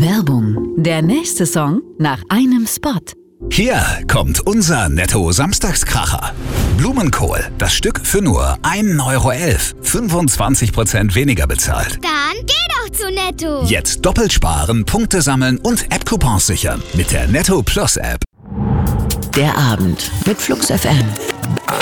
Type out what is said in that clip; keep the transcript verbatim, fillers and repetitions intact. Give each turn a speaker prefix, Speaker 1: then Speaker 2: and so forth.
Speaker 1: Werbung. Der nächste Song nach einem Spot.
Speaker 2: Hier kommt unser Netto-Samstagskracher. Blumenkohl, das Stück für nur ein Euro elf. fünfundzwanzig Prozent weniger bezahlt.
Speaker 3: Dann geh doch zu Netto.
Speaker 2: Jetzt doppelt sparen, Punkte sammeln und App-Coupons sichern mit der Netto Plus App.
Speaker 1: Der Abend mit Flux F M.